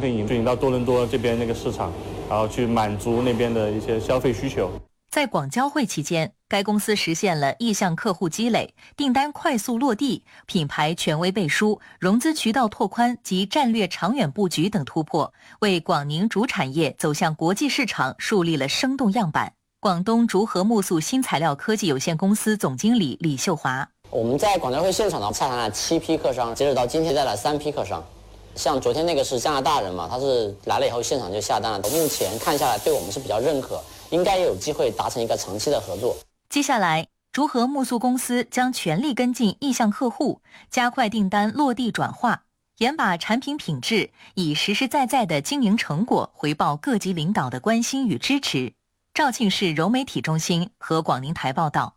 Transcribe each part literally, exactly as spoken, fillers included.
品引引到多伦多这边那个市场，然后去满足那边的一些消费需求。 在广交会期间，该公司实现了意向客户积累、订单快速落地、品牌权威背书、融资渠道拓宽及战略长远布局等突破，为广宁竹产业走向国际市场树立了生动样板。广东竹和木塑新材料科技有限公司总经理李秀华： 我们在广交会现场呢洽谈了七批客商，截止到今天再来三批客商。像昨天那个是加拿大人嘛，他是来了以后现场就下单了，目前看下来对我们是比较认可，应该也有机会达成一个长期的合作。 接下来，竹和木塑公司将全力跟进意向客户，加快订单落地转化，严把产品品质，以实实在在的经营成果回报各级领导的关心与支持。肇庆市柔媒体中心和广宁台报道。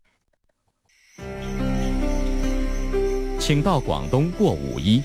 请到广东过五一。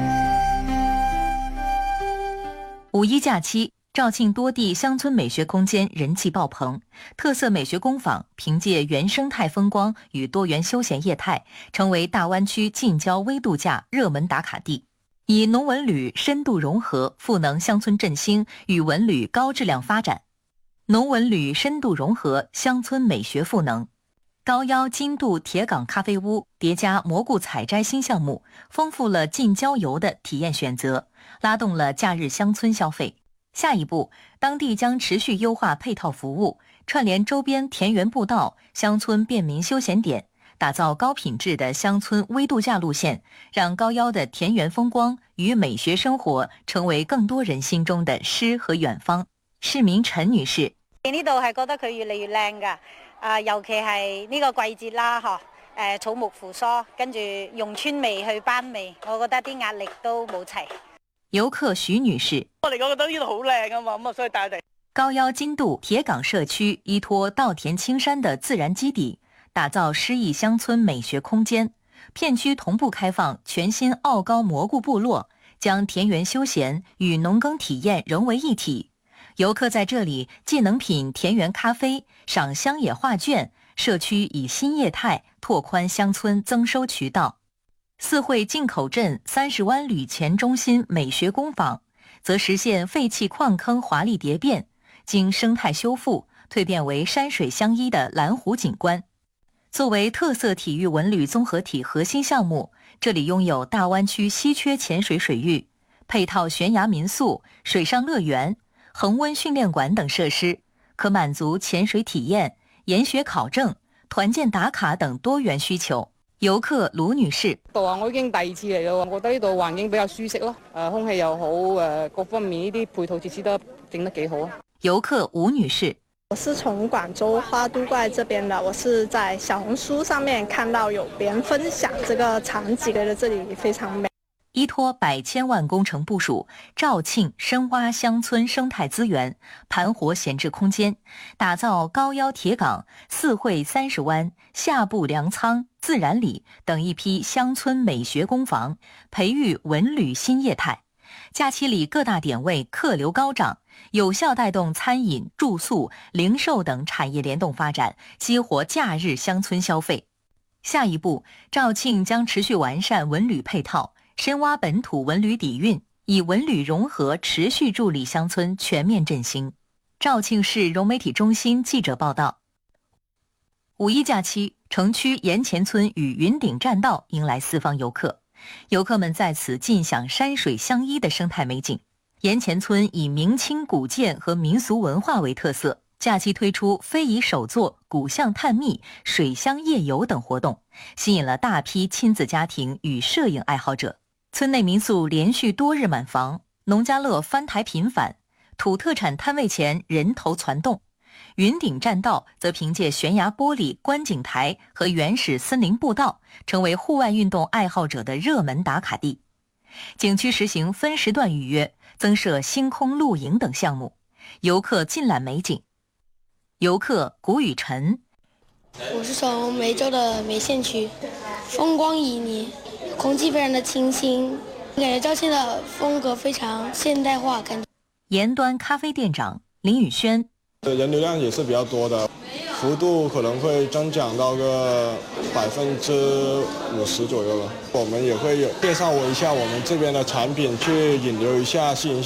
五一假期，肇庆多地乡村美学空间人气爆棚，特色美学工坊凭借原生态风光与多元休闲业态，成为大湾区近郊微度假热门打卡地。以农文旅深度融合，赋能乡村振兴与文旅高质量发展。农文旅深度融合，乡村美学赋能。高腰金度铁岗咖啡屋叠加蘑菇采摘新项目，丰富了近郊游的体验选择，拉动了假日乡村消费。下一步，当地将持续优化配套服务，串联周边田园步道、乡村便民休闲点，打造高品质的乡村微度假路線，讓高腰的田園風光與美學生活成為更多人心中的詩和遠方。市民陳女士： 呢度係覺得佢越嚟越靚㗎，啊，尤其係呢個季節啦，嗬，誒草木扶疏，跟住用川味去班味，我覺得啲壓力都冇齊。 遊客徐女士： 我嚟講覺得呢度好靚啊嘛，咁啊所以帶嚟。 高腰金度鐵崗社區依託稻田青山的自然基底，打造詩意鄉村美學空間，片區同步開放全新奧高蘑菇部落，將田園休閒與農耕體驗融為一體。遊客在這裡既能品田園咖啡、賞鄉野畫卷，社區以新業態拓寬鄉村增收渠道。四惠進口鎮三十灣旅前中心美學工坊，則實現廢棄礦坑華麗蝶變，經生態修復，蛻變為山水相依的藍湖景觀。作為特色體育文旅綜合體核心項目，這裡擁有大灣區稀缺潛水水域，配套懸崖民宿、水上樂園、恆溫訓練館等設施，可滿足潛水體驗、研學考證、團建打卡等多元需求。遊客盧女士： 度啊，我已經第二次嚟咯，我覺得呢度環境比較舒適咯，誒空氣又好，誒各方面呢啲配套設施都整得幾好啊。 遊客吳女士： 我是從廣州花都怪這邊的，我是在小紅書上面看到有別人分享這個場景，覺得這裡非常美。 依託百千萬工程部署，肇慶深挖鄉村生態資源，盤活閒置空間，打造高腰鐵崗、四惠三十灣、下部糧倉、自然里等一批鄉村美學工坊，培育文旅新業態。假期裡各大點位客流高漲，有效帶動餐飲、住宿、零售等產業聯動發展，激活假日鄉村消費。下一步，肇慶將持續完善文旅配套，深挖本土文旅底蘊，以文旅融合持續助力鄉村全面振興。肇慶市柔媒體中心記者報道。五一假期，城區鹽田村與雲頂棧道迎來四方遊客，遊客們在此盡享山水相依的生態美景。鹽田村以明清古建和民俗文化為特色，假期推出非遺手作、古巷探秘、水鄉夜遊等活動，吸引了大批親子家庭與攝影愛好者。村內民宿連續多日滿房，農家樂翻台頻繁，土特產攤位前人頭攒動。雲頂棧道則憑借懸崖玻璃觀景台和原始森林步道，成為戶外運動愛好者的熱門打卡地。景區實行分時段預約，增設星空露營等項目，遊客盡覽美景。遊客谷雨辰： 我是從梅州的梅縣區，風光旖旎，空氣非常的清新，感覺肇慶的風格非常現代化。感覺鹽端咖啡店長林宇軒： 人流量也是比較多的，幅度可能會增長到個百分之五十左右了。我們也會有介紹我一下我們這邊的產品，去引流一下，吸引